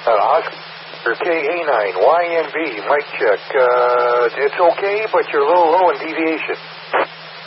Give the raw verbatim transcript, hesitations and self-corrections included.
Uh, Oscar K A nine, Y N B, mic check. Uh, it's okay, but you're a little low in deviation.